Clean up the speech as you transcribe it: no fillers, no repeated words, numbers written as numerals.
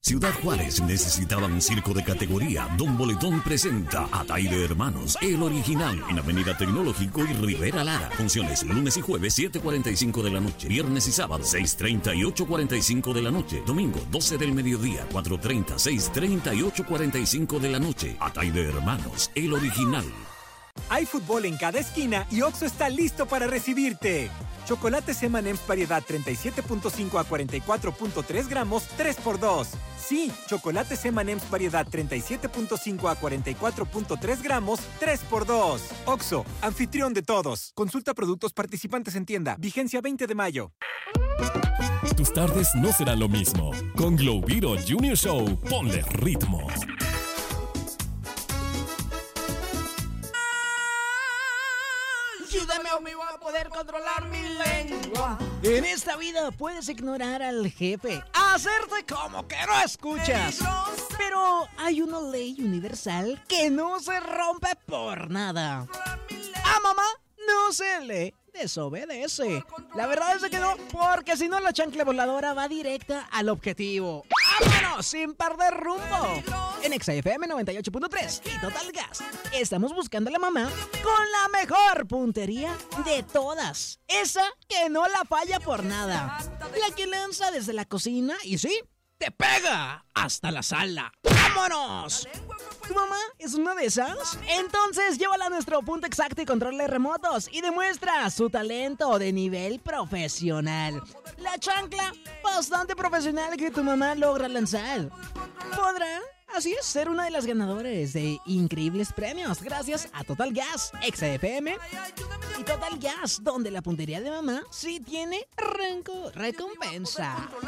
Ciudad Juárez necesitaba un circo de categoría. Don Boletón presenta a Taide Hermanos, el original, en Avenida Tecnológico y Rivera Lara. Funciones lunes y jueves 7:45 de la noche, viernes y sábado 6:30 y 8:45 de la noche, domingo 12 del mediodía, 4:30, 6:30 y 8:45 de la noche. A Taide Hermanos, el original. Hay fútbol en cada esquina y Oxxo está listo para recibirte. Chocolates M&M's variedad 37.5 a 44.3 gramos, 3x2. Sí, chocolates M&M's variedad 37.5 a 44.3 gramos, 3x2. Oxxo, anfitrión de todos. Consulta productos participantes en tienda. Vigencia 20 de mayo. Tus tardes no serán lo mismo. Con Globiro Junior Show, ponle ritmo. Ayúdame o me voy a poder controlar mi lengua. En esta vida puedes ignorar al jefe, hacerte como que no escuchas. Pero hay una ley universal que no se rompe por nada. A mamá no se le desobedece. La verdad es que no, porque si no la chancla voladora va directa al objetivo. ¡Vámonos sin perder rumbo! En XFM 98.3 y Total Gas estamos buscando a la mamá con la mejor puntería de todas. Esa que no la falla por nada. La que lanza desde la cocina y sí, te pega hasta la sala. ¡Vámonos! ¿Tu mamá es una de esas? Entonces llévala a nuestro punto exacto y controles remotos y demuestra su talento de nivel profesional. La chancla bastante profesional que tu mamá logra lanzar. ¿Podrá? Así es, ser una de las ganadoras de increíbles premios gracias a Total Gas, XFM y Total Gas, donde la puntería de mamá sí tiene recompensa.